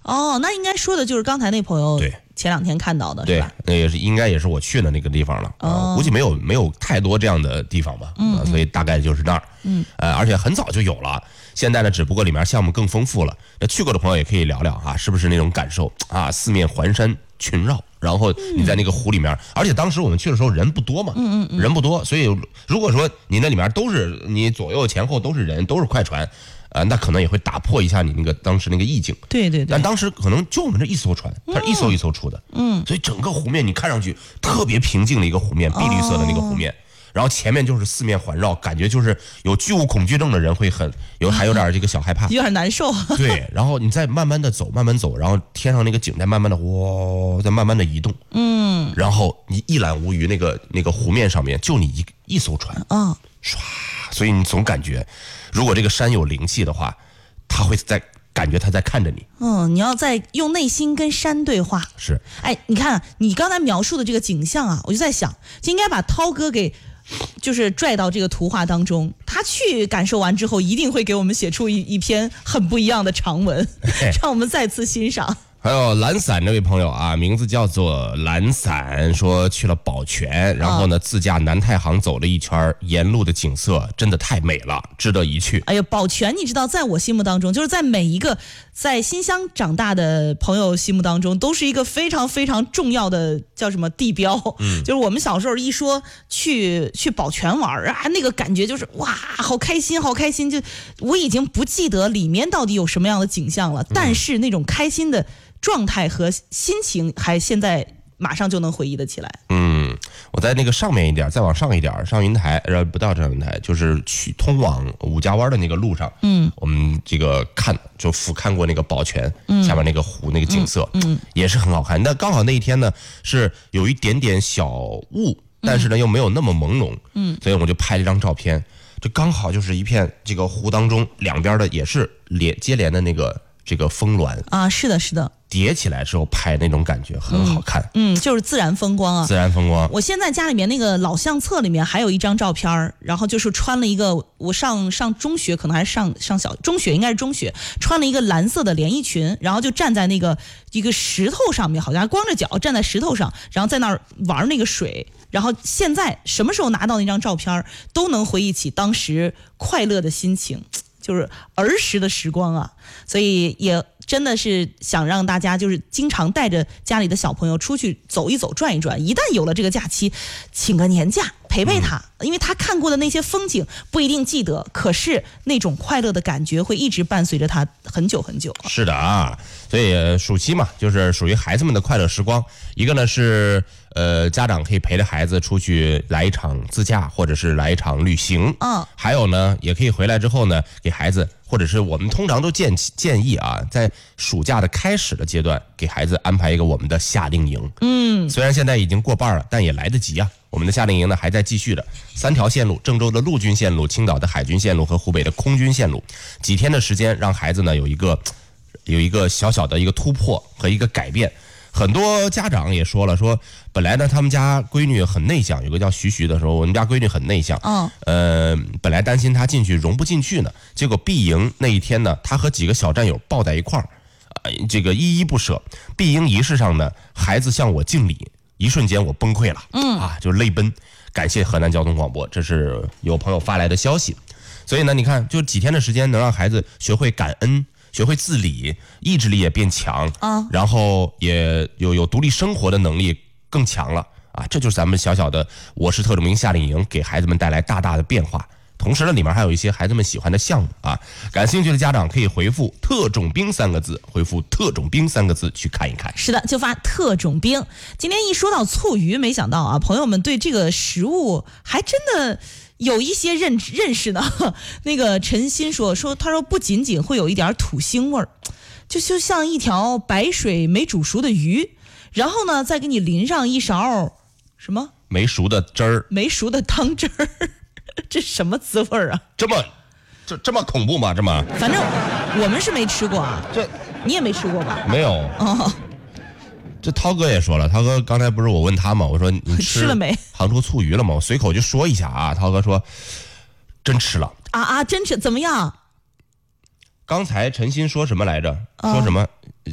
哦，那应该说的就是刚才那朋友对前2天看到的是吧？ 对，那也是应该也是我去的那个地方了。估计没有太多这样的地方吧。所以大概就是那儿。而且很早就有了。现在呢，只不过里面项目更丰富了。那去过的朋友也可以聊聊啊，是不是那种感受啊？四面环山群绕，然后你在那个湖里面，而且当时我们去的时候人不多嘛，人不多，所以如果说你那里面都是你左右前后都是人，都是快船。那可能也会打破一下你那个当时那个意境。 对对对。 但当时可能就我们这一艘船，它是一艘一艘出的。所以整个湖面你看上去特别平静的一个湖面，碧绿色的那个湖面。然后前面就是四面环绕，感觉就是有巨物恐惧症的人会还有点这个小害怕， 有点难受。 对，然后你再慢慢的走，慢慢走，然后天上那个景在慢慢的在慢慢的移动。然后你一览无余，那个湖面上面就你一艘船。唰，所以你总感觉，如果这个山有灵气的话，他会感觉他在看着你。 你要再用内心跟山对话。 是。 哎，你看你刚才描述的这个景象啊，我就在想，就应该把涛哥就是拽到这个图画当中，他去感受完之后，一定会给我们写出一篇很不一样的长文，让我们再次欣赏。 还有懒散这位朋友啊，名字叫做懒散，说去了宝泉，然后呢自驾南太行走了一圈，沿路的景色真的太美了，值得一去。 哎呀，宝泉你知道在我心目当中，就是在每一个在新乡长大的朋友心目当中，都是一个非常非常重要的叫什么地标。就是我们小时候一说去宝泉玩啊，那个感觉就是哇，好开心好开心。就我已经不记得里面到底有什么样的景象了，但是那种开心的状态和心情还现在马上就能回忆得起来。 我在那个上面一点，再往上一点，上云台，不到上云台，就是去通往五家湾的那个路上。我们这个就俯瞰过那个宝泉，下面那个湖那个景色，也是很好看。那刚好那一天呢是有一点点小雾，但是呢又没有那么朦胧，所以我就拍了一张照片。这刚好就是一片这个湖当中两边的也是接连的这个峰峦啊，是的，是的， 叠起来之后拍那种感觉很好看。 就是自然风光啊， 自然风光。 我现在家里面那个老相册里面还有一张照片，然后就是穿了一个我上中学，可能还是上中学，应该是中学，穿了一个蓝色的连衣裙，然后就站在一个石头上面，好像光着脚站在石头上，然后在那儿玩那个水。然后现在什么时候拿到那张照片，都能回忆起当时快乐的心情。就是儿时的时光啊，所以也真的是想让大家就是经常带着家里的小朋友出去走一走转一转，一旦有了这个假期，请个年假陪他，因为他看过的那些风景不一定记得，可是那种快乐的感觉会一直伴随着他很久很久。 是的啊，所以暑期嘛，就是属于孩子们的快乐时光。一个呢是家长可以陪着孩子出去来一场自驾，或者是来一场旅行。还有呢，也可以回来之后呢，给孩子，或者是我们通常都建议啊，在暑假的开始的阶段，给孩子安排一个我们的夏令营。虽然现在已经过半了，但也来得及啊。我们的夏令营呢还在继续的，3条线路：郑州的陆军线路、青岛的海军线路和湖北的空军线路。几天的时间，让孩子呢有一个小小的一个突破和一个改变。很多家长也说了，说本来呢他们家闺女很内向，有个叫徐的时候，我们家闺女很内向。本来担心她进去融不进去呢，结果闭营那一天呢，她和几个小战友抱在一块儿，这个依依不舍。闭营仪式上呢，孩子向我敬礼，一瞬间我崩溃了，就泪奔。感谢河南交通广播，这是有朋友发来的消息。所以呢，你看，就几天的时间，能让孩子学会感恩，学会自理，意志力也变强，然后也有独立生活的能力更强了啊！这就是咱们小小的我是特种兵夏令营给孩子们带来大大的变化。同时呢，里面还有一些孩子们喜欢的项目啊，感兴趣的家长可以回复“特种兵”3个字，回复“特种兵”3个字去看一看。 是的，就发特种兵。今天一说到醋鱼，没想到啊，朋友们对这个食物还真的有一些认识呢。那个陈鑫他说不仅仅会有一点土腥味儿，就像一条白水没煮熟的鱼，然后呢再给你淋上一勺什么没熟的汁儿， 没熟的汤汁儿。这什么滋味啊？这么恐怖吗？ 反正我们是没吃过啊。你也没吃过吧？ 没有。这涛哥也说了，涛哥刚才不是我问他吗？我说你吃了没？ 杭州醋鱼了吗？我随口就说一下啊。涛哥说真吃了真吃，怎么样？ 刚才陈鑫说什么来着？说什么？